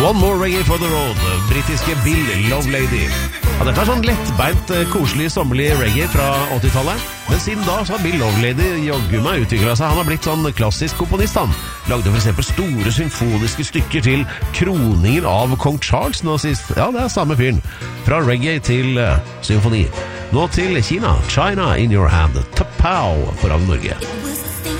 One More Reggae for the Road, britiske Bill Lovelady. Ja, dette sånn lettbeint, koselig, sommerlig reggae fra 80-tallet. Men siden da så har Bill Lovelady jogget meg utviklet seg. Han har blitt sånn klassisk komponist, han. Lagde for eksempel store symfoniske stykker til kroningen av Kong Charles nå sist. Ja, det samme fyren. Fra reggae til symfoni. Nå til Kina. China in your hand. Tapao for av Norge.